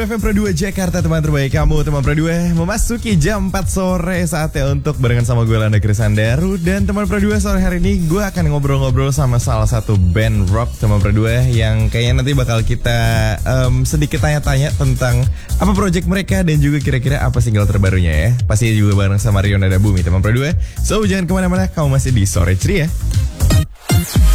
FM Pro 2 Jakarta, teman terbaik kamu. Teman Pro 2 memasuki jam 4 sore, saatnya untuk barengan sama gue Landa Krisandaru. Dan teman Pro 2 sore hari ini gue akan ngobrol-ngobrol sama salah satu band rock teman Pro 2 yang kayaknya nanti bakal kita sedikit tanya-tanya tentang apa project mereka dan juga kira-kira apa single terbarunya ya. Pasti juga bareng sama Riona Dabumi teman Pro 2. So jangan kemana-mana, kamu masih di Sore Ceria.